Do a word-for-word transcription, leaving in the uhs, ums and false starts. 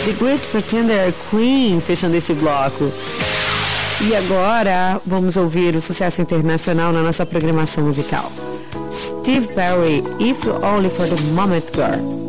The Great Pretender, Queen, fechando este bloco. E agora vamos ouvir o sucesso internacional na nossa programação musical. Steve Perry, If Only for the Moment Girl.